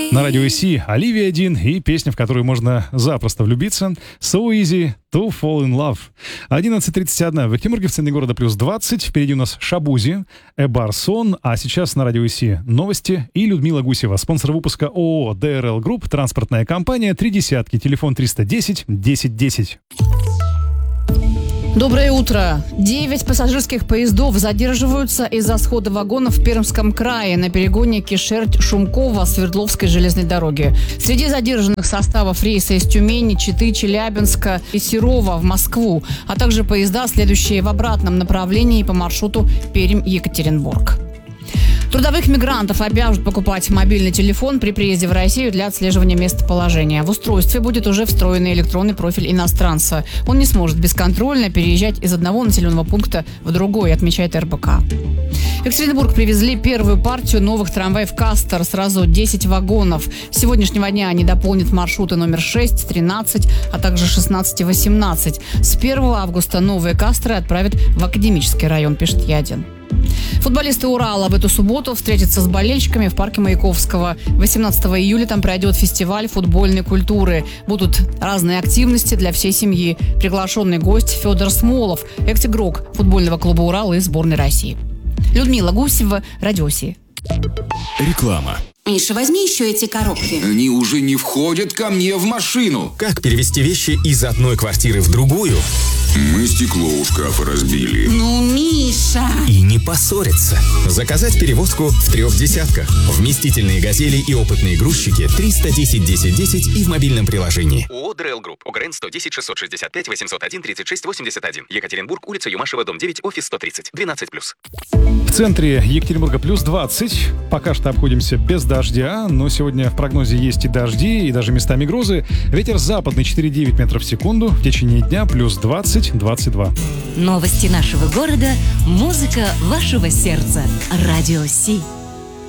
На радио Си Оливия Дин и песня, в которую можно запросто влюбиться. So easy to fall in love. 11:31 в Екатеринбурге, в центре города плюс 20. Впереди у нас Шабузи, Эбарсон. А сейчас на радио Си новости и Людмила Гусева. Спонсор выпуска ООО ДРЛ Групп, транспортная компания, 30, телефон 310 10 10. Доброе утро. 9 пассажирских поездов задерживаются из-за схода вагонов в Пермском крае на перегоне Кишерть-Шумкова Свердловской железной дороги. Среди задержанных составов рейса из Тюмени, Читы, Челябинска и Серова в Москву, а также поезда, следующие в обратном направлении по маршруту Пермь-Екатеринбург. Трудовых мигрантов обяжут покупать мобильный телефон при приезде в Россию для отслеживания местоположения. В устройстве будет уже встроенный электронный профиль иностранца. Он не сможет бесконтрольно переезжать из одного населенного пункта в другой, отмечает РБК. В Екатеринбург привезли первую партию новых трамваев «Кастер», сразу 10 вагонов. С сегодняшнего дня они дополнят маршруты номер 6, 13, а также 16 и 18. С 1 августа новые «Кастеры» отправят в Академический район, пишет Ядин. Футболисты Урала в эту субботу встретятся с болельщиками в парке Маяковского. 18 июля там пройдет фестиваль футбольной культуры. Будут разные активности для всей семьи. Приглашенный гость Федор Смолов, экс-игрок футбольного клуба «Урал» и сборной России. Людмила Гусева, Радио Си. Реклама. Миша, возьми еще эти коробки. Они уже не входят ко мне в машину. Как перевести вещи из одной квартиры в другую? Мы стекло у шкафа разбили. Ну, Миша! И не поссориться. Заказать перевозку в 3 десятках. Вместительные «Газели» и опытные грузчики 310 10 10 и в мобильном приложении. ООО ДРЛ Групп. ОГРН 110 665 801 36 81. Екатеринбург, улица Юмашева, дом 9, офис 130. 12+. В центре Екатеринбурга плюс 20. Пока что обходимся без дождя, но сегодня в прогнозе есть и дожди, и даже местами грозы. Ветер западный 4,9 метров в секунду. В течение дня плюс 20-22. Новости нашего города, музыка вашего сердца. Радио Си.